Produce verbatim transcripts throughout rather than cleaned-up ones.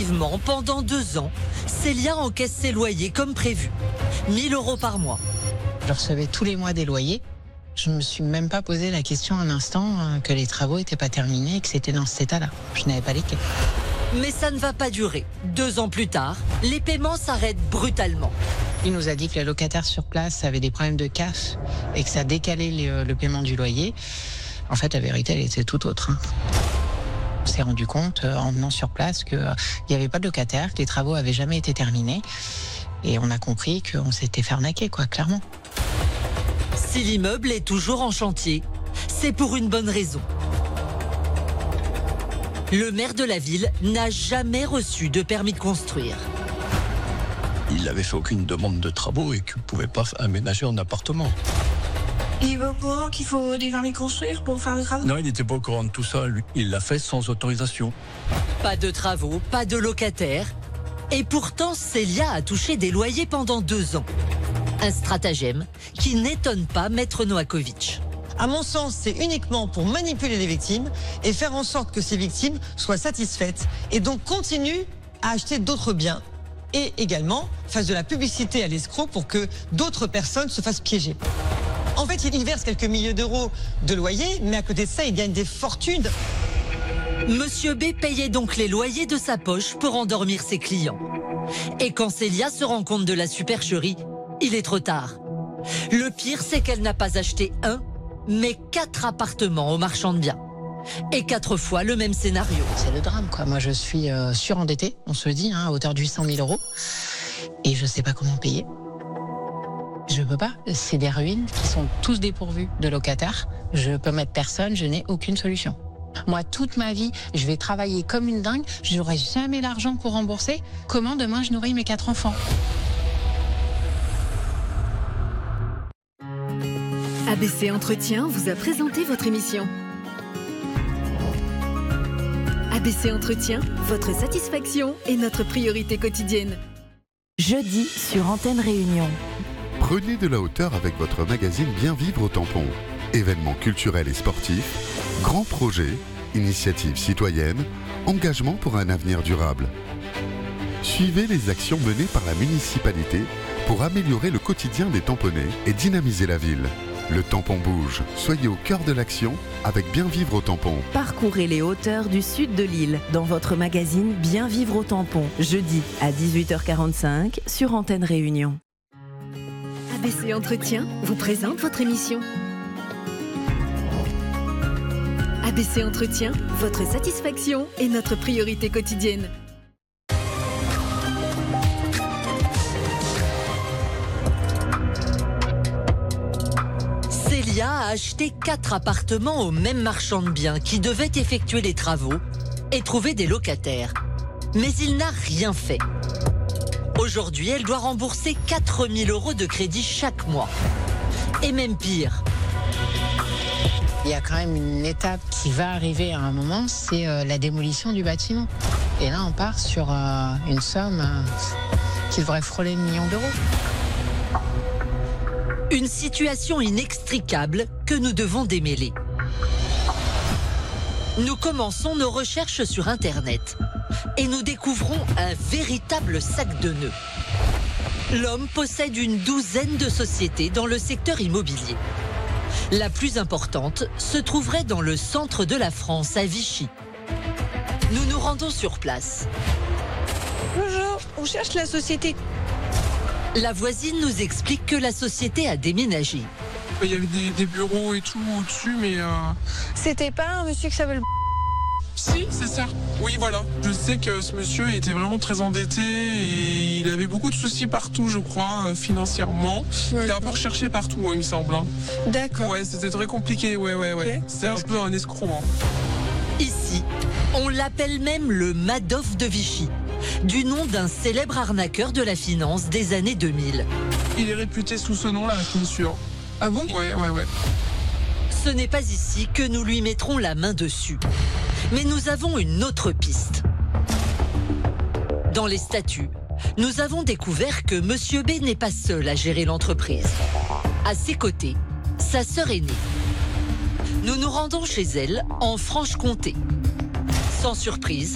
Effectivement, pendant deux ans, Célia encaisse ses loyers comme prévu. mille euros par mois. Je recevais tous les mois des loyers. Je me suis même pas posé la question un instant euh, que les travaux n'étaient pas terminés et que c'était dans cet état-là. Je n'avais pas les clés. Mais ça ne va pas durer. Deux ans plus tard, les paiements s'arrêtent brutalement. Il nous a dit que les locataires sur place avaient des problèmes de cash et que ça décalait le, le paiement du loyer. En fait, la vérité, elle était tout autre. Hein. On s'est rendu compte, euh, en venant sur place, qu'il euh, n'y avait pas de locataires, que les travaux n'avaient jamais été terminés. Et on a compris qu'on s'était fait arnaquer, quoi, clairement. Si l'immeuble est toujours en chantier, c'est pour une bonne raison. Le maire de la ville n'a jamais reçu de permis de construire. Il n'avait fait aucune demande de travaux et qu'il ne pouvait pas aménager un appartement. Il veut pas qu'il faut des permis de construire pour faire le travail? Non, il n'était pas au courant de tout ça, lui. Il l'a fait sans autorisation. Pas de travaux, pas de locataires. Et pourtant, Célia a touché des loyers pendant deux ans. Un stratagème qui n'étonne pas Maître Novakovic. À mon sens, c'est uniquement pour manipuler les victimes et faire en sorte que ces victimes soient satisfaites et donc continuent à acheter d'autres biens et également fassent de la publicité à l'escroc pour que d'autres personnes se fassent piéger. En fait, il verse quelques milliers d'euros de loyer, mais à côté de ça, il gagne des fortunes. Monsieur B payait donc les loyers de sa poche pour endormir ses clients. Et quand Célia se rend compte de la supercherie, il est trop tard. Le pire, c'est qu'elle n'a pas acheté un, mais quatre appartements au marchand de biens. Et quatre fois le même scénario. C'est le drame, quoi. Moi, je suis euh, surendettée, on se dit, hein, à hauteur de huit cent mille euros. Et je ne sais pas comment payer. Je peux pas. C'est des ruines qui sont tous dépourvues de locataires. Je peux mettre personne, je n'ai aucune solution. Moi, toute ma vie, je vais travailler comme une dingue. Je n'aurai jamais l'argent pour rembourser. Comment demain je nourris mes quatre enfants? A B C Entretien vous a présenté votre émission. A B C Entretien, votre satisfaction est notre priorité quotidienne. Jeudi sur Antenne Réunion. Prenez de la hauteur avec votre magazine Bien Vivre au Tampon. Événements culturels et sportifs, grands projets, initiatives citoyennes, engagement pour un avenir durable. Suivez les actions menées par la municipalité pour améliorer le quotidien des Tamponnais et dynamiser la ville. Le tampon bouge. Soyez au cœur de l'action avec Bien Vivre au Tampon. Parcourez les hauteurs du sud de l'île dans votre magazine Bien Vivre au Tampon. Jeudi à dix-huit heures quarante-cinq sur Antenne Réunion. A B C Entretien vous présente votre émission. A B C Entretien, votre satisfaction est notre priorité quotidienne. Célia a acheté quatre appartements au même marchand de biens qui devait effectuer les travaux et trouver des locataires. Mais il n'a rien fait. Aujourd'hui, elle doit rembourser quatre mille euros de crédit chaque mois. Et même pire. Il y a quand même une étape qui va arriver à un moment, c'est euh, la démolition du bâtiment. Et là, on part sur euh, une somme euh, qui devrait frôler le million d'euros. Une situation inextricable que nous devons démêler. Nous commençons nos recherches sur Internet et nous découvrons un véritable sac de nœuds. L'homme possède une douzaine de sociétés dans le secteur immobilier. La plus importante se trouverait dans le centre de la France, à Vichy. Nous nous rendons sur place. Bonjour, on cherche la société. La voisine nous explique que la société a déménagé. Il y avait des, des bureaux et tout au-dessus, mais... Euh... C'était pas un monsieur qui s'appelle... Si, c'est ça. Oui, voilà. Je sais que ce monsieur était vraiment très endetté et il avait beaucoup de soucis partout, je crois, euh, financièrement. Ouais, il a un peu recherché partout, ouais, il me semble. Hein. D'accord. Ouais, c'était très compliqué, ouais, ouais, ouais. Okay. C'est un peu un escroc. Hein. Ici, on l'appelle même le Madoff de Vichy, du nom d'un célèbre arnaqueur de la finance des années deux mille. Il est réputé sous ce nom-là, bien sûr. Ah bon? Ouais, ouais, ouais. Ce n'est pas ici que nous lui mettrons la main dessus. Mais nous avons une autre piste. Dans les statuts, nous avons découvert que Monsieur B n'est pas seul à gérer l'entreprise. À ses côtés, sa sœur aînée. Nous nous rendons chez elle, en Franche-Comté. Sans surprise,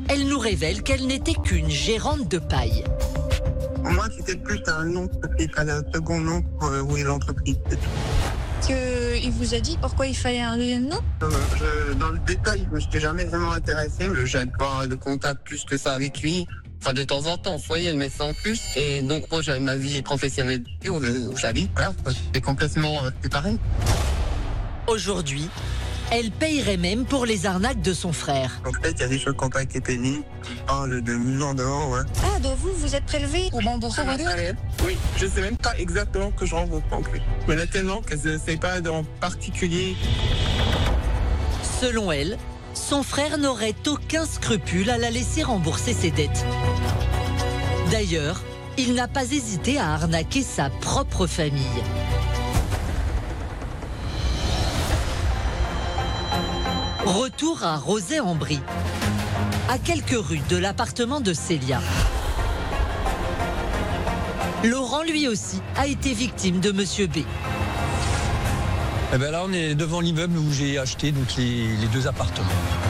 elle nous révèle qu'elle n'était qu'une gérante de paille. Moi, c'était plus un nom, il fallait un second nom pour ouvrir l'entreprise. Que il vous a dit pourquoi il fallait un nom? euh, je, Dans le détail, je ne me suis jamais vraiment intéressé. Je n'avais pas de contact plus que ça avec lui. Enfin, de temps en temps, vous voyez, mais sans plus. Et donc, moi, j'avais ma vie professionnelle où j'habite. Voilà, c'est complètement euh, séparé. Aujourd'hui, elle payerait même pour les arnaques de son frère. En fait, il y a des choses qui n'ont pas été payées. On parle de millions d'euros, ouais. Ah, donc vous, vous êtes prélevé pour rembourser votre dette? Oui, je sais même pas exactement que je rembourse en plus. Mais il y en a tellement que je ne sais pas en particulier. Selon elle, son frère n'aurait aucun scrupule à la laisser rembourser ses dettes. D'ailleurs, il n'a pas hésité à arnaquer sa propre famille. Retour à Rozay-en-Brie, à quelques rues de l'appartement de Célia. Laurent, lui aussi, a été victime de Monsieur B. Eh ben là, on est devant l'immeuble où j'ai acheté donc les, les deux appartements.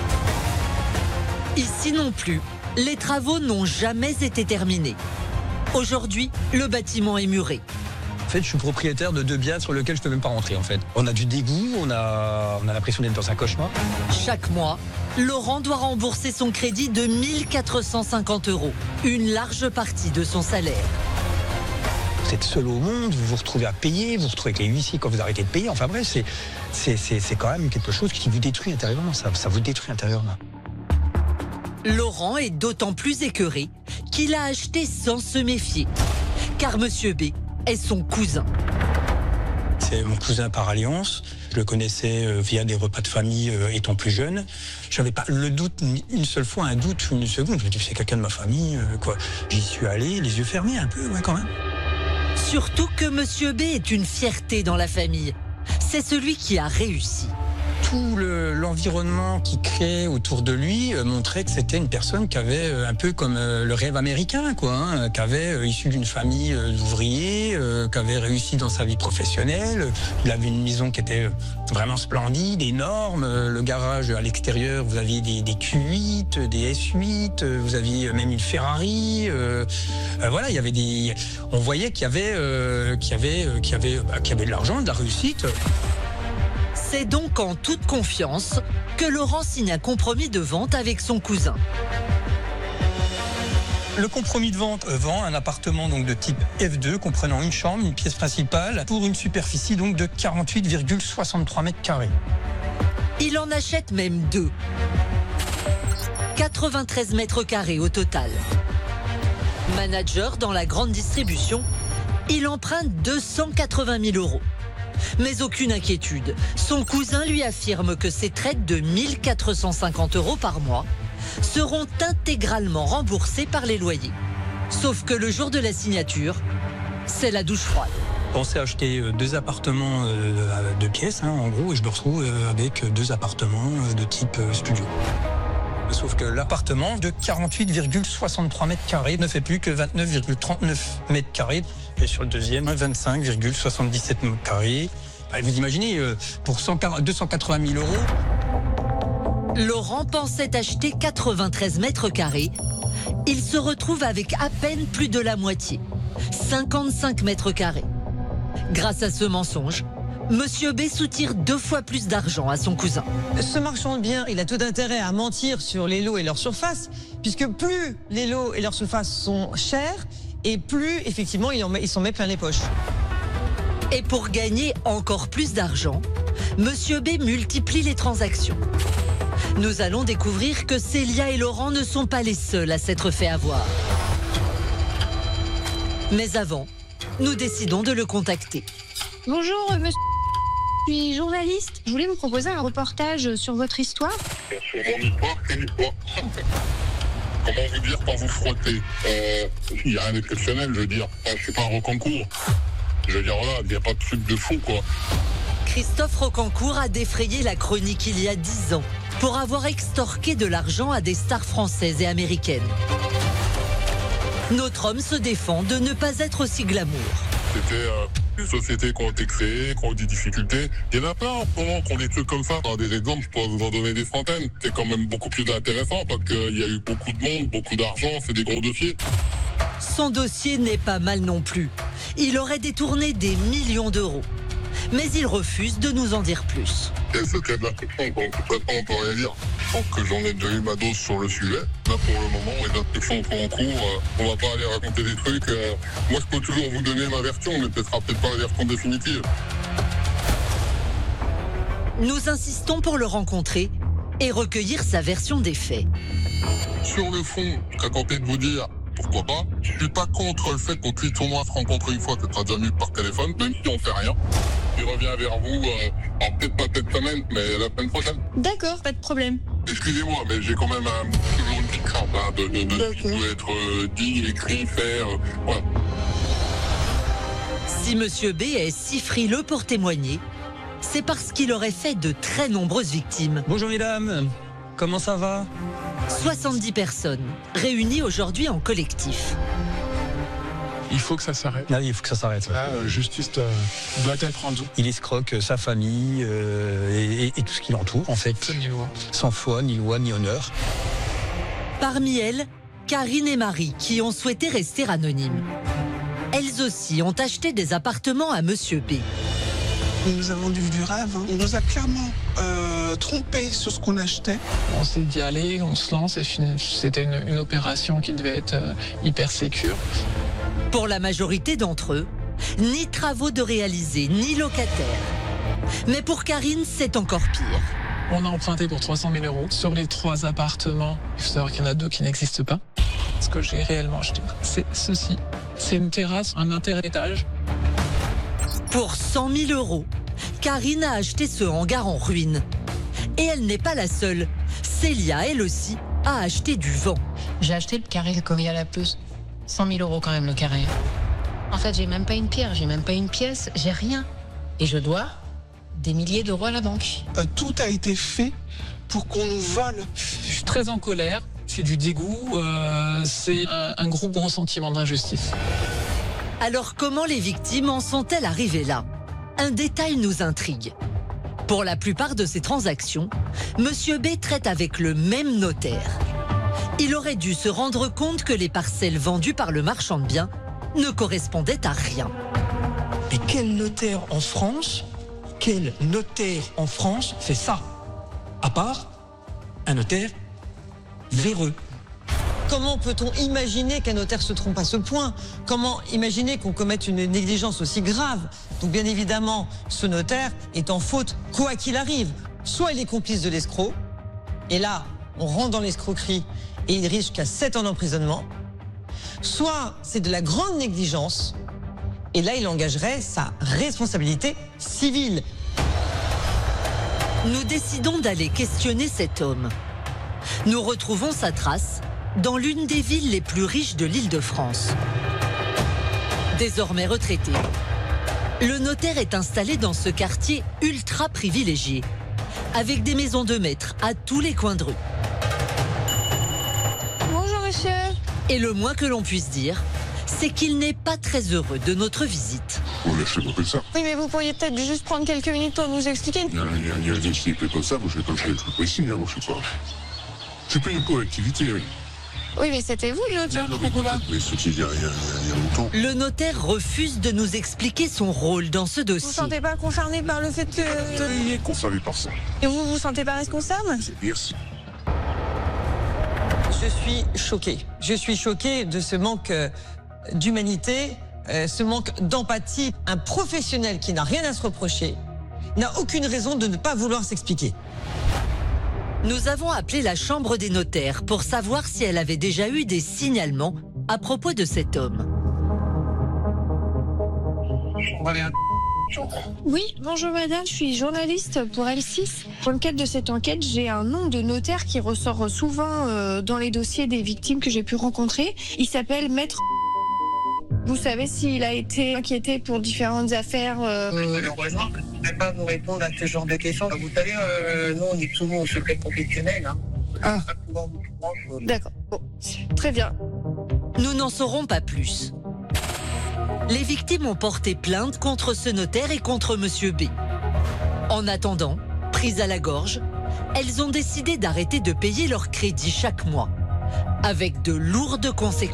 Ici non plus, les travaux n'ont jamais été terminés. Aujourd'hui, le bâtiment est muré. En fait, je suis propriétaire de deux biens sur lesquels je ne peux même pas rentrer, en fait. On a du dégoût, on a, on a l'impression d'être dans un cauchemar. Chaque mois, Laurent doit rembourser son crédit de mille quatre cent cinquante euros, une large partie de son salaire. Vous êtes seul au monde, vous vous retrouvez à payer, vous vous retrouvez avec les huissiers quand vous arrêtez de payer. Enfin bref, c'est, c'est, c'est, c'est quand même quelque chose qui vous détruit intérieurement. Ça, ça vous détruit intérieurement. Laurent est d'autant plus écœuré qu'il a acheté sans se méfier. Car Monsieur B est son cousin. C'est mon cousin par alliance. Je le connaissais via des repas de famille étant plus jeune. J'avais pas le doute, une seule fois, un doute, une seconde. Je me dis, c'est quelqu'un de ma famille, quoi. J'y suis allé, les yeux fermés un peu, ouais, quand même. Surtout que Monsieur B est une fierté dans la famille. C'est celui qui a réussi. Tout le, l'environnement qui créait autour de lui euh, montrait que c'était une personne qui avait euh, un peu comme euh, le rêve américain, quoi, hein, qui avait euh, issu d'une famille euh, d'ouvriers, euh, qui avait réussi dans sa vie professionnelle. Il avait une maison qui était vraiment splendide, énorme. Euh, le garage à l'extérieur, vous aviez des, des Q huit, des S huit, euh, vous aviez même une Ferrari. Euh, euh, voilà, il y avait des. On voyait qu'il y avait, euh, qu'il y avait, euh, qu'il y avait, bah, qu'il y avait de l'argent, de la réussite. C'est donc en toute confiance que Laurent signe un compromis de vente avec son cousin. Le compromis de vente euh, vend un appartement donc de type F deux comprenant une chambre, une pièce principale pour une superficie donc de quarante-huit virgule soixante-trois mètres carrés. Il en achète même deux. quatre-vingt-treize mètres carrés au total. Manager dans la grande distribution, il emprunte deux cent quatre-vingt mille euros. Mais aucune inquiétude, son cousin lui affirme que ses traites de mille quatre cent cinquante euros par mois seront intégralement remboursées par les loyers. Sauf que le jour de la signature, c'est la douche froide. Je pensais acheter deux appartements euh, de pièces, hein, en gros, et je me retrouve euh, avec deux appartements euh, de type euh, studio. Sauf que l'appartement de quarante-huit virgule soixante-trois mètres carrés ne fait plus que vingt-neuf virgule trente-neuf mètres carrés. Et sur le deuxième, vingt-cinq virgule soixante-dix-sept mètres carrés. Vous imaginez, pour deux cent quatre-vingt mille euros. Laurent pensait acheter quatre-vingt-treize mètres carrés. Il se retrouve avec à peine plus de la moitié, cinquante-cinq mètres carrés. Grâce à ce mensonge, Monsieur B soutire deux fois plus d'argent à son cousin. Ce marchand de biens, il a tout d'intérêt à mentir sur les lots et leur surface, puisque plus les lots et leur surface sont chers, et plus, effectivement, il, en met, il s'en met plein les poches. Et pour gagner encore plus d'argent, Monsieur B multiplie les transactions. Nous allons découvrir que Célia et Laurent ne sont pas les seuls à s'être fait avoir. Mais avant, nous décidons de le contacter. Bonjour, monsieur. Je suis journaliste. Je voulais vous proposer un reportage sur votre histoire. Sur mon histoire, quelle histoire? Comment vous dire quand vous frottez? euh, Il n'y a rien d'exceptionnel, je veux dire. Enfin, je suis pas un Rocancourt. Je veux dire, voilà, il n'y a pas de truc de fou, quoi. Christophe Rocancourt a défrayé la chronique il y a dix ans pour avoir extorqué de l'argent à des stars françaises et américaines. Notre homme se défend de ne pas être aussi glamour. C'était euh, Une société qui ont été créées, qui ont eu des difficultés. Il y en a plein en ce moment qui ont des trucs comme ça. Dans des exemples, je pourrais vous en donner des centaines. C'est quand même beaucoup plus intéressant parce qu'il y a eu beaucoup de monde, beaucoup d'argent, c'est des gros dossiers. Son dossier n'est pas mal non plus. Il aurait détourné des millions d'euros. Mais il refuse de nous en dire plus. Il y a ceux qui a de l'instruction, donc concrètement on peut rien dire. Je pense que j'en ai déjà eu ma dose sur le sujet. Là pour le moment, les instructions sont en cours. Euh, on va pas aller raconter des trucs. Euh, moi je peux toujours vous donner ma version, mais ce sera peut-être pas la version définitive. Nous insistons pour le rencontrer et recueillir sa version des faits. Sur le fond, je serais tenté de vous dire pourquoi pas. Je suis pas contre le fait qu'on puisse au moins se rencontrer une fois, que ce sera déjà mieux par téléphone, même si on fait rien. Il revient vers vous, euh, alors peut-être pas cette semaine, mais la semaine prochaine. D'accord, pas de problème. Excusez-moi, mais j'ai quand même un, toujours une petite crainte hein, de, de, de ce qui doit être euh, dit, écrit, fait. Euh, voilà. Si Monsieur B est si frileux pour témoigner, c'est parce qu'il aurait fait de très nombreuses victimes. Bonjour mesdames, comment ça va? soixante-dix personnes, réunies aujourd'hui en collectif. Il faut que ça s'arrête. Ah oui, il faut que ça s'arrête. Ouais. Là, euh, justice euh, doit-elle prendre. Il escroque sa famille euh, et, et, et tout ce qui l'entoure, en fait. Ni loi. Sans foi, ni loi, ni honneur. Parmi elles, Karine et Marie, qui ont souhaité rester anonymes. Elles aussi ont acheté des appartements à Monsieur B. Il nous a vendu du rêve. Hein. Il nous a clairement euh, trompé sur ce qu'on achetait. On s'est dit, allez, on se lance. Et c'était une, une opération qui devait être euh, hyper sécure. Pour la majorité d'entre eux, ni travaux de réaliser, ni locataires. Mais pour Karine, c'est encore pire. On a emprunté pour trois cent mille euros sur les trois appartements. Il faut savoir qu'il y en a deux qui n'existent pas. Ce que j'ai réellement acheté, c'est ceci. C'est une terrasse, un inter-étage. Pour cent mille euros, Karine a acheté ce hangar en ruine. Et elle n'est pas la seule. Célia, elle aussi, a acheté du vent. J'ai acheté le carré comme il y a la peuse. cent mille euros quand même le carré. En fait, j'ai même pas une pierre, j'ai même pas une pièce, j'ai rien. Et je dois des milliers d'euros à la banque. Euh, tout a été fait pour qu'on nous vole. Je suis très en colère. C'est du dégoût. Euh, c'est un, un gros gros sentiment d'injustice. Alors comment les victimes en sont-elles arrivées là? Un détail nous intrigue. Pour la plupart de ces transactions, Monsieur B traite avec le même notaire. Il aurait dû se rendre compte que les parcelles vendues par le marchand de biens ne correspondaient à rien. Mais quel notaire en France, quel notaire en France fait ça? À part un notaire véreux. Comment peut-on imaginer qu'un notaire se trompe à ce point? Comment imaginer qu'on commette une négligence aussi grave? Donc bien évidemment, ce notaire est en faute quoi qu'il arrive. Soit il est complice de l'escroc, et là, on rentre dans l'escroquerie et il risque jusqu'à sept ans d'emprisonnement. Soit c'est de la grande négligence, et là, il engagerait sa responsabilité civile. Nous décidons d'aller questionner cet homme. Nous retrouvons sa trace dans l'une des villes les plus riches de l'Île-de-France. Désormais retraité, le notaire est installé dans ce quartier ultra privilégié, avec des maisons de maître à tous les coins de rue. Bonjour monsieur. Et le moins que l'on puisse dire, c'est qu'il n'est pas très heureux de notre visite. Vous laissez pas ça. Oui, mais vous pourriez peut-être juste prendre quelques minutes pour nous expliquer. Il y a, il y a, il y a des types comme ça, moi je vais pas faire des trucs ici, moi je sais pas. C'est pas une collectivité, oui. Oui, mais c'était vous le notaire. Mais c'était il y a, il y a, il y a longtemps. Le notaire refuse de nous expliquer son rôle dans ce dossier. Vous ne vous sentez pas concerné par le fait que... Il est concerné par ça. Et vous vous sentez pas responsable? Merci. Je suis choquée. Je suis choquée de ce manque euh, d'humanité, euh, ce manque d'empathie. Un professionnel qui n'a rien à se reprocher n'a aucune raison de ne pas vouloir s'expliquer. Nous avons appelé la chambre des notaires pour savoir si elle avait déjà eu des signalements à propos de cet homme. Oui, bonjour madame, je suis journaliste pour L six. Dans le cadre de cette enquête, j'ai un nom de notaire qui ressort souvent euh, dans les dossiers des victimes que j'ai pu rencontrer. Il s'appelle Maître... Vous savez s'il a été inquiété pour différentes affaires euh... Malheureusement, je ne peux pas vous répondre à ce genre de questions. Vous savez, euh, nous, on est souvent au secret professionnel. Hein. Ah. D'accord, bon, très bien. Nous n'en saurons pas plus. Les victimes ont porté plainte contre ce notaire et contre Monsieur B. En attendant, prises à la gorge, elles ont décidé d'arrêter de payer leur crédit chaque mois, avec de lourdes conséquences.